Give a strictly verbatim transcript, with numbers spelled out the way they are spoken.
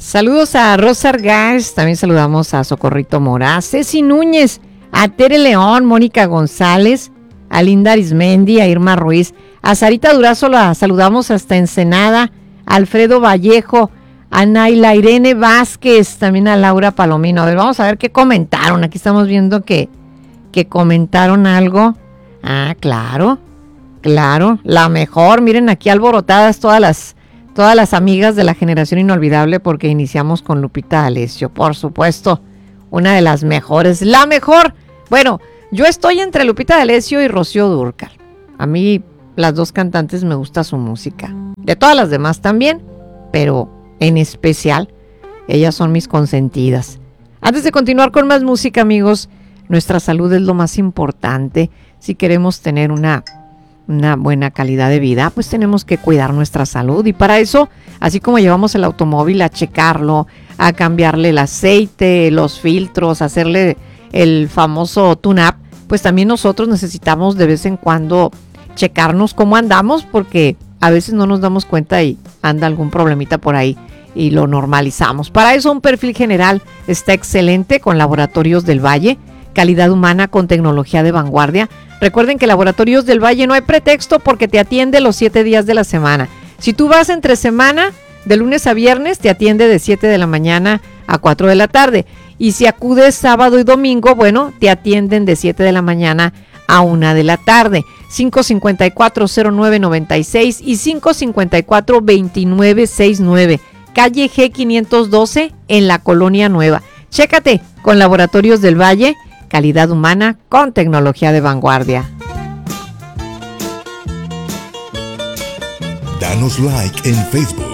Saludos a Rosa Argaz, también saludamos a Socorrito Moraz, Ceci Núñez, a Tere León, Mónica González, a Linda Arismendi, a Irma Ruiz, a Sarita Durazo la saludamos hasta Ensenada, a Alfredo Vallejo, a Naila Irene Vázquez, también a Laura Palomino. A ver, vamos a ver qué comentaron. Aquí estamos viendo que, que comentaron algo. Ah, claro, claro, la mejor. Miren aquí alborotadas todas las, todas las amigas de la generación inolvidable porque iniciamos con Lupita D'Alessio, por supuesto, una de las mejores, la mejor. Bueno, yo estoy entre Lupita D'Alessio y Rocío Dúrcal. A mí las dos cantantes me gusta su música. De todas las demás también, pero en especial ellas son mis consentidas. Antes de continuar con más música, amigos, nuestra salud es lo más importante. Si queremos tener una, una buena calidad de vida, pues tenemos que cuidar nuestra salud. Y para eso, así como llevamos el automóvil a checarlo, a cambiarle el aceite, los filtros, hacerle el famoso tune-up, pues también nosotros necesitamos de vez en cuando checarnos cómo andamos, porque a veces no nos damos cuenta y anda algún problemita por ahí y lo normalizamos. Para eso un perfil general está excelente con Laboratorios del Valle, calidad humana con tecnología de vanguardia. Recuerden que Laboratorios del Valle no hay pretexto porque te atiende los siete días de la semana. Si tú vas entre semana, de lunes a viernes, te atiende de siete de la mañana a cuatro de la tarde. Y si acudes sábado y domingo, bueno, te atienden de siete de la mañana a una de la tarde. cinco cinco cuatro, cero nueve nueve seis y cinco cinco cuatro, veintinueve sesenta y nueve. Calle G quinientos doce en la Colonia Nueva. Chécate con Laboratorios del Valle, calidad humana con tecnología de vanguardia. Danos like en Facebook,